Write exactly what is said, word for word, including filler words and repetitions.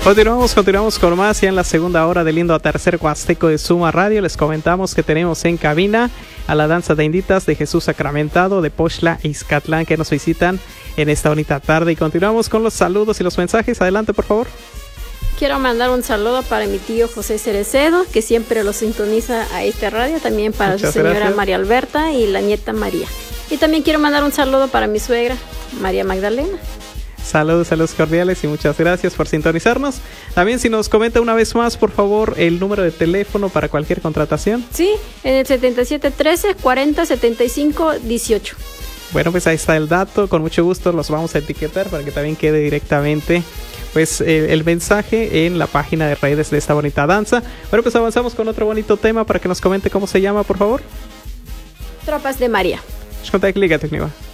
Continuamos, continuamos con más ya en la segunda hora del lindo tercer huasteco de Suma Radio. Les comentamos que tenemos en cabina a la danza de inditas de Jesús Sacramentado de Poxtla, Ixcatlán, que nos visitan en esta bonita tarde. Y continuamos con los saludos y los mensajes. Adelante, por favor. Quiero mandar un saludo para mi tío José Cerecedo, que siempre lo sintoniza a esta radio, también para Muchas su señora gracias. María Alberta y la nieta María. Y también quiero mandar un saludo para mi suegra, María Magdalena. Saludos, saludos cordiales y muchas gracias por sintonizarnos. También si nos comenta una vez más, por favor, el número de teléfono para cualquier contratación. Sí, en el setenta y siete trece cuarenta setenta y cinco dieciocho. Bueno, pues ahí está el dato, con mucho gusto los vamos a etiquetar para que también quede directamente pues eh, el mensaje en la página de redes de esta bonita danza. Bueno, pues avanzamos con otro bonito tema para que nos comente cómo se llama, por favor. Tropas de María. Contact liga, Tecniva.